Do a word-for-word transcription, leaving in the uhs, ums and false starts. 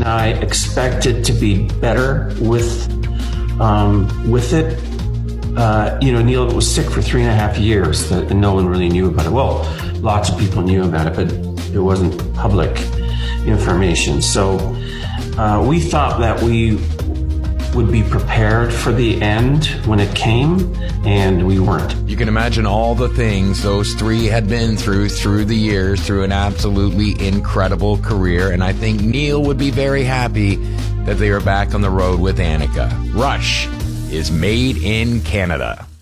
I expected to be better with um, with it. Uh, you know, Neil was sick for three and a half years, that, and no one really knew about it. Well, lots of people knew about it, but it wasn't public information. So uh, we thought that we would be prepared for the end when it came, and we weren't. You can imagine all the things those three had been through through the years, through an absolutely incredible career, and I think Neil would be very happy that they are back on the road with Annika. Rush is made in Canada.